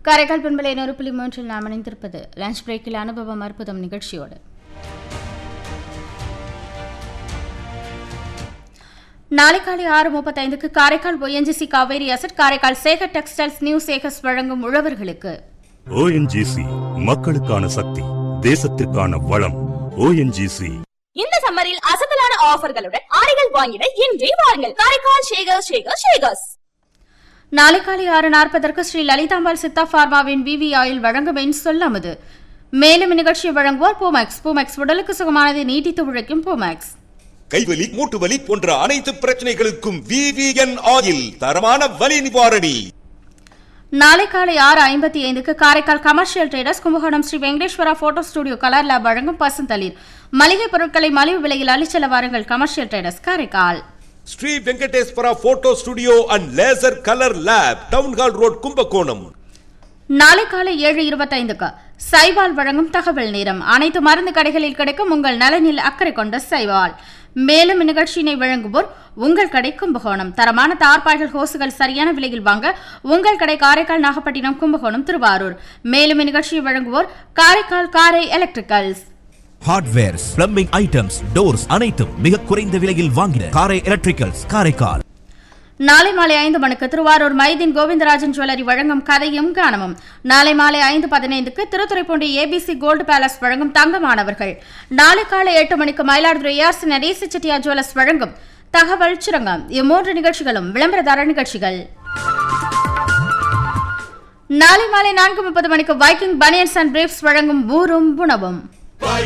காரைக்கால் பண்பலை 100.3 நாம் இணைந்திருப்பது லஞ்ச் பிரேக்கில் அனுபவம் அற்புதம் நிகழ்ச்சியோடு. நாளை காலை 6:35 Karaikal ONGC Kaveri asset, Karaikal Sekar textiles, new Sekar's வழங்கும் உழவர்களுக்கு. ONGC மக்களுக்கான சக்தி, தேசத்திற்கான வளம். ONGC இந்த சம்மரில் அசத்தலான ஆஃபர்களுடன் ஆடைகள் வாங்கிட இன்றே வாருங்கள். காரைக்கால் ஷேகர்ஸ். நாளை காலை 6:40 ஸ்ரீ லலிதாம்பாள் சித்தா பார்மாவின் விவி ஆயில் வழங்கும் சொல்லாமது. மேலும் இந்நிகழ்ச்சியை வழங்குவோர் பூமேக்ஸ் உடலுக்கு சுகமானதை நீட்டித்து உழைக்கும் பூமேக்ஸ். கைவலி, மூட்டு வலி போன்ற அனைத்து பிரச்சனைகளுக்கும் விவிஎன் ஆயில், தரமான வலி நிவாரணி. நாளை காலை 6:55 Karaikal commercial traders Kumbakonam Sri Venkateswara photo studio colour lab வழங்கும் பசுந்தளிர். மளிகை பொருட்களை மலிவு விலையில் அள்ளிச்செல்ல வாருங்கள். Commercial traders Karaikal. Sri Venkateswara photo studio and laser colour lab, town hall road, Kumbakonam. நாளை காலை 7:25 சைவால் வழங்கும் தகவல் நேரம். அனைத்து மருந்து கடைகளில் கிடைக்கும் உங்கள் நலனில் அக்கறை கொண்ட சைவால். மேலும் இந்நிகழ்ச்சியினை வழங்குவோர் உங்கள் கடை கும்பகோணம். தரமான தார்பாய்கள், ஹோசுகள் சரியான விலையில் வாங்க உங்கள் கடை காரைக்கால், நாகப்பட்டினம், கும்பகோணம், திருவாரூர். மேலும் இந்நிகழ்ச்சியை வழங்குவோர் காரைக்கால் காரை electricals. Hardwares, plumbing items, doors அனைத்தும் மிக குறைந்த விலையில் வாங்கின காரை எலக்ட்ரிக்கல்ஸ் காரைக்கால். நாளை மாலை 5 மணிக்கு திருவாரூர் மைதீன் கோவிந்தராஜன் ஜுவல்லரி வழங்கும் கதையும் கானமும். நாளை மாலை 5:15 திருத்துறைப்பூண்டி ABC கோல்டு பேலஸ் வழங்கும் தங்கமானவர்கள். நாளை காலை 8 மணிக்கு மயிலாடுதுறை ARC நடேசி செட்டியார் ஜுவல்லர்ஸ் வழங்கும் தகவல் சுரங்கம். இம்மூன்று நிகழ்ச்சிகளும் விளம்பரதார நிகழ்ச்சிகள். நாளை மாலை 4:30 மணிக்கு வைக்கிங் பனியன்ஸ் அண்ட் பிரீப்ஸ் வழங்கும் ஊரும் உணவும்.